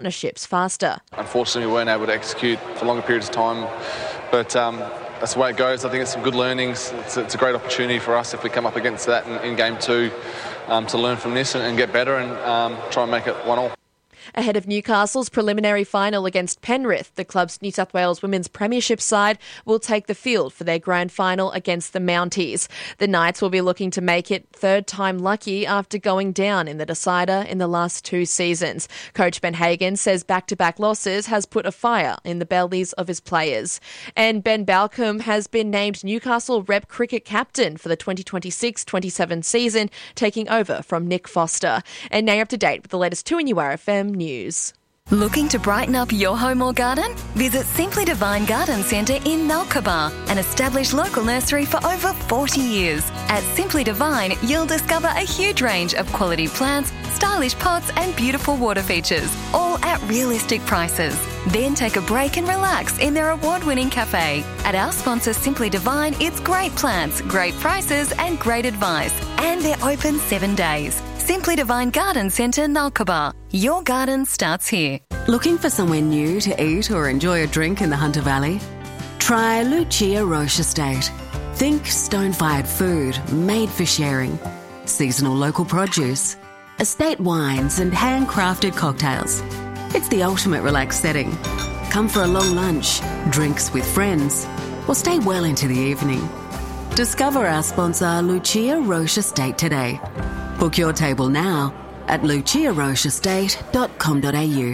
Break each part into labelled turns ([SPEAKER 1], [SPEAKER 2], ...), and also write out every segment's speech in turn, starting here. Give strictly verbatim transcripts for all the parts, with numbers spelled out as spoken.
[SPEAKER 1] partnerships faster.
[SPEAKER 2] Unfortunately, we weren't able to execute for longer periods of time, but um, that's the way it goes. I think it's some good learnings. It's, it's a great opportunity for us if we come up against that in, in game two um, to learn from this and, and get better and um, try and make it one all.
[SPEAKER 1] Ahead of Newcastle's preliminary final against Penrith, the club's New South Wales Women's Premiership side will take the field for their grand final against the Mounties. The Knights will be looking to make it third time lucky after going down in the decider in the last two seasons. Coach Ben Hagan says back-to-back losses has put a fire in the bellies of his players. And Ben Balcombe has been named Newcastle Rep Cricket Captain for the twenty twenty-six twenty-seven season, taking over from Nick Foster. And now you're up to date with the latest two N U R F M news.
[SPEAKER 3] Looking to brighten up your home or garden? Visit Simply Divine Garden Centre in Nulkaba, an established local nursery for over forty years. At Simply Divine, you'll discover a huge range of quality plants, stylish pots and beautiful water features, all at realistic prices. Then take a break and relax in their award-winning cafe. At our sponsor Simply Divine, it's great plants, great prices and great advice. And they're open seven days. Simply Divine Garden Centre, Nulkaba. Your garden starts here.
[SPEAKER 4] Looking for somewhere new to eat or enjoy a drink in the Hunter Valley? Try Lucia Roche Estate. Think stone-fired food made for sharing. Seasonal local produce. Estate wines and handcrafted cocktails. It's the ultimate relaxed setting. Come for a long lunch, drinks with friends, or stay well into the evening. Discover our sponsor Lucia Roche Estate today. Book your table now at lucia roche estate dot com dot a u.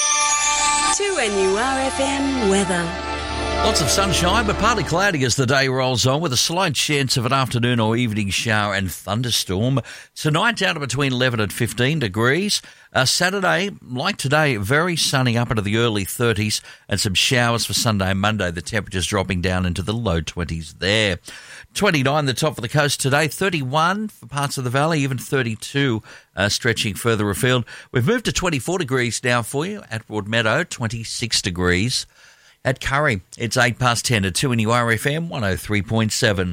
[SPEAKER 5] two N U R F M weather.
[SPEAKER 6] Lots of sunshine, but partly cloudy as the day rolls on, with a slight chance of an afternoon or evening shower and thunderstorm. Tonight down to between eleven and fifteen degrees. Uh, Saturday, like today, very sunny up into the early thirties and some showers for Sunday and Monday. The temperatures dropping down into the low twenties there. twenty-nine the top of the coast today, thirty-one for parts of the valley, even thirty-two uh, stretching further afield. We've moved to twenty-four degrees now for you at Broadmeadow, twenty-six degrees. At Curry, it's eight past ten at two N U R F M one oh three point seven.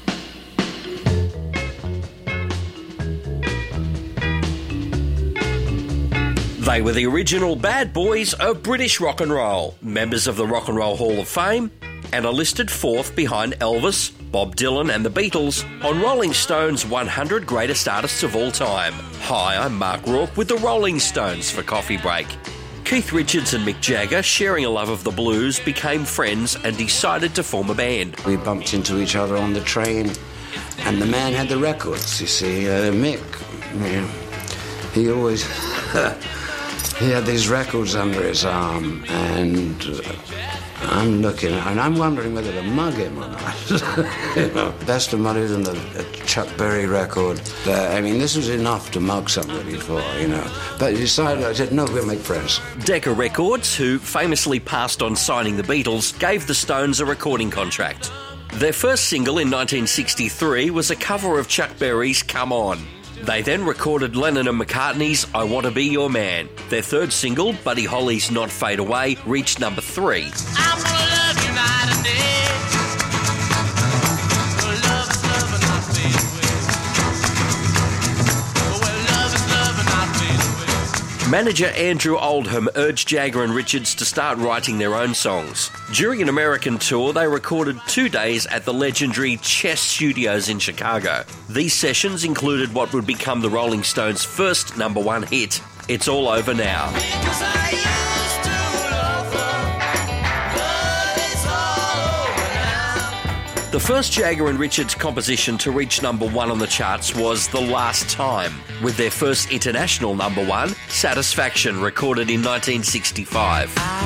[SPEAKER 6] They were the original bad boys of British rock and roll, members of the Rock and Roll Hall of Fame, and are listed fourth behind Elvis, Bob Dylan and the Beatles on Rolling Stone's one hundred Greatest Artists of All Time. Hi, I'm Mark Rourke with the Rolling Stones for Coffee Break. Keith Richards and Mick Jagger, sharing a love of the blues, became friends and decided to form a band.
[SPEAKER 7] We bumped into each other on the train, and the man had the records, you see. Uh, Mick, he always... he had these records under his arm, and uh, I'm looking, and I'm wondering whether to mug him or not. You know, Best of Muddies and the Chuck Berry record. Uh, I mean, this was enough to mug somebody for, you know. But he decided, I said, no, we'll make friends.
[SPEAKER 6] Decca Records, who famously passed on signing the Beatles, gave the Stones a recording contract. Their first single in nineteen sixty-three was a cover of Chuck Berry's Come On. They then recorded Lennon and McCartney's I Want to Be Your Man. Their third single, Buddy Holly's Not Fade Away, reached number three. I'm gonna love you night and day. Well, love is love and not fade away. Well, love is love and not fade away. Manager Andrew Oldham urged Jagger and Richards to start writing their own songs. During an American tour, they recorded two days at the legendary Chess Studios in Chicago. These sessions included what would become the Rolling Stones' first number one hit, It's All Over Now. The first Jagger and Richards composition to reach number one on the charts was The Last Time, with their first international number one, Satisfaction, recorded in nineteen sixty-five.